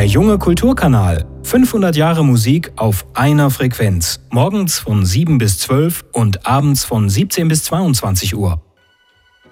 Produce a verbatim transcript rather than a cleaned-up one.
Der junge Kulturkanal. fünfhundert Jahre Musik auf einer Frequenz. Morgens von sieben bis zwölf und abends von siebzehn bis zweiundzwanzig Uhr.